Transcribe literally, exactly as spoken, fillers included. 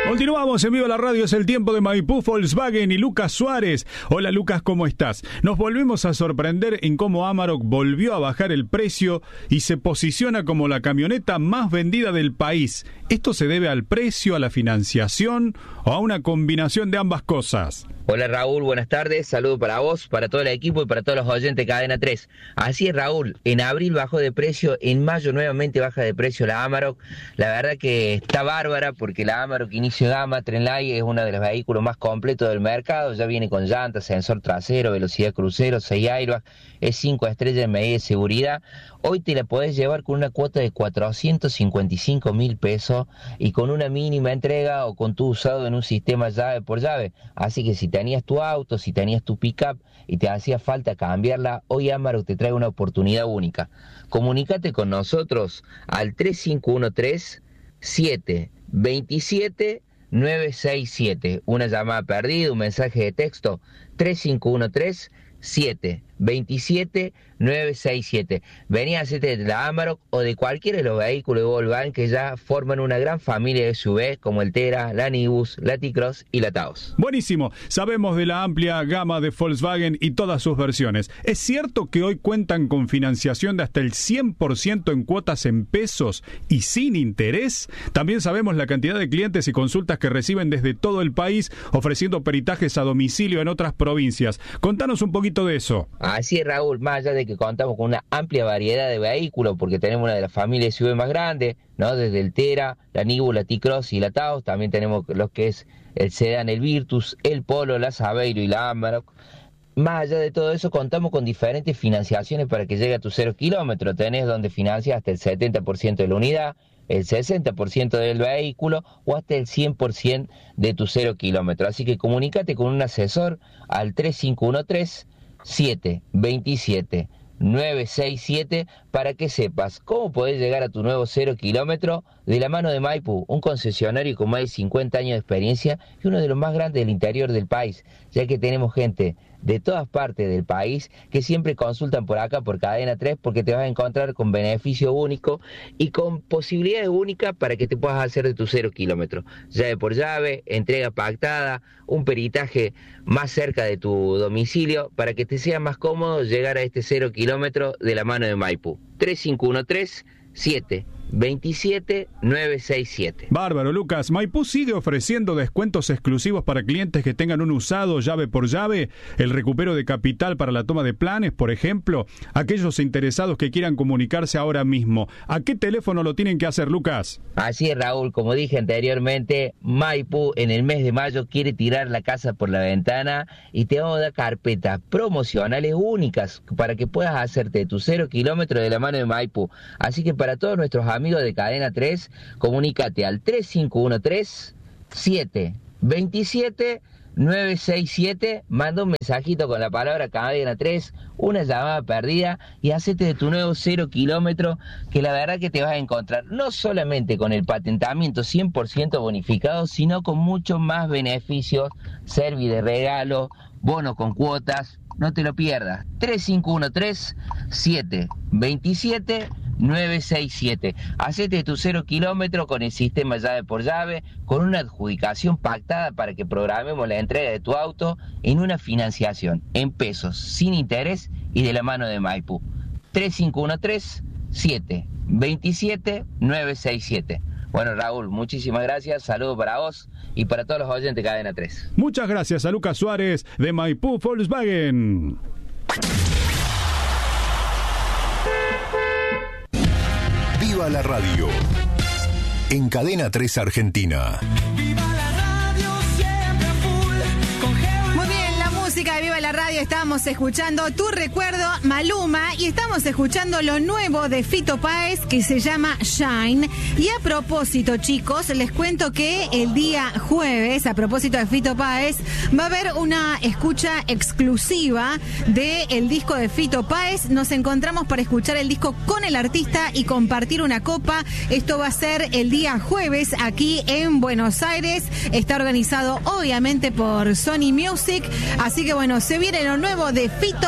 Continuamos en Viva la Radio, es el tiempo de Maipú, Volkswagen y Lucas Suárez. Hola Lucas, ¿cómo estás? Nos volvimos a sorprender en cómo Amarok volvió a bajar el precio y se posiciona como la camioneta más vendida del país. ¿Esto se debe al precio, a la financiación o a una combinación de ambas cosas? Hola Raúl, buenas tardes, saludo para vos, para todo el equipo y para todos los oyentes de Cadena tres. Así es Raúl, en abril bajó de precio, en mayo nuevamente baja de precio la Amarok. La verdad que está bárbara porque la Amarok inicio de gama Trendline es uno de los vehículos más completos del mercado, ya viene con llantas, sensor trasero, velocidad crucero, seis airbags, es cinco estrellas en medida de seguridad. Hoy te la podés llevar con una cuota de cuatrocientos cincuenta y cinco mil pesos y con una mínima entrega o con tu usado en un sistema llave por llave. Así que si tenías tu auto, si tenías tu pick-up y te hacía falta cambiarla, hoy Amarok te trae una oportunidad única. Comunícate con nosotros al tres cinco uno tres, siete dos siete, nueve seis siete. Una llamada perdida, un mensaje de texto, tres cinco uno tres, siete dos siete, nueve seis siete. Vení a hacerte de la Amarok o de cualquiera de los vehículos de Volkswagen que ya forman una gran familia de S U V como el Tera, la Nibus, la T-Cross y la Taos. Buenísimo, sabemos de la amplia gama de Volkswagen y todas sus versiones. ¿Es cierto que hoy cuentan con financiación de hasta el cien por ciento en cuotas en pesos y sin interés? También sabemos la cantidad de clientes y consultas que reciben desde todo el país ofreciendo peritajes a domicilio en otras provincias. Contanos un poquito de eso. Así es Raúl, más allá de que contamos con una amplia variedad de vehículos, porque tenemos una de las familias S U V más grandes, ¿no? Desde el Tera, la Nibus, la T-Cross y la Taos, también tenemos lo que es el Sedan, el Virtus, el Polo, la Saveiro y la Amarok. Más allá de todo eso, contamos con diferentes financiaciones para que llegue a tu cero kilómetro. Tenés donde financias hasta el setenta por ciento de la unidad, el sesenta por ciento del vehículo o hasta el cien por ciento de tu cero kilómetro. Así que comunícate con un asesor al tres cinco uno tres, siete dos siete, nueve seis siete para que sepas cómo podés llegar a tu nuevo cero kilómetro de la mano de Maipú, un concesionario con más de cincuenta años de experiencia y uno de los más grandes del interior del país, ya que tenemos gente de todas partes del país que siempre consultan por acá por Cadena tres porque te vas a encontrar con beneficio único y con posibilidades únicas para que te puedas hacer de tu cero kilómetro, llave por llave, entrega pactada, un peritaje más cerca de tu domicilio para que te sea más cómodo llegar a este cero kilómetro de la mano de Maipú. tres cinco uno tres, siete dos siete, nueve seis siete. Bárbaro, Lucas. Maipú sigue ofreciendo descuentos exclusivos para clientes que tengan un usado llave por llave, el recupero de capital para la toma de planes, por ejemplo. Aquellos interesados que quieran comunicarse ahora mismo, ¿a qué teléfono lo tienen que hacer, Lucas? Así es, Raúl. Como dije anteriormente, Maipú en el mes de mayo quiere tirar la casa por la ventana y te vamos a dar carpetas promocionales únicas para que puedas hacerte tu cero kilómetro de la mano de Maipú. Así que para todos nuestros amigos Amigo de Cadena tres, comunícate al tres cinco uno tres, siete dos siete, nueve seis siete, manda un mensajito con la palabra Cadena tres, una llamada perdida y hacete de tu nuevo cero kilómetro que la verdad que te vas a encontrar no solamente con el patentamiento cien por ciento bonificado, sino con muchos más beneficios, servi de regalo, bono con cuotas, no te lo pierdas. tres cinco uno tres, siete dos siete, nueve seis siete. Hacete tu cero kilómetro con el sistema llave por llave, con una adjudicación pactada para que programemos la entrega de tu auto en una financiación en pesos, sin interés y de la mano de Maipú. tres cinco uno tres, siete dos siete, nueve seis siete. Bueno, Raúl, muchísimas gracias, saludos para vos y para todos los oyentes de Cadena tres. Muchas gracias a Lucas Suárez de Maipú Volkswagen. Viva la radio en Cadena tres Argentina. Viva la radio siempre a full, con Geo. Muy bien, la música de Viva la Radio. Estamos escuchando Tu Recuerdo, Maluma, y estamos escuchando lo nuevo de Fito Páez que se llama Shine. Y a propósito, chicos, les cuento que el día jueves, a propósito de Fito Páez, va a haber una escucha exclusiva del disco de Fito Páez. Nos encontramos para escuchar el disco con el artista y compartir una copa. Esto va a ser el día jueves aquí en Buenos Aires. Está organizado obviamente por Sony Music. Así que bueno, se viene lo nuevo de Fito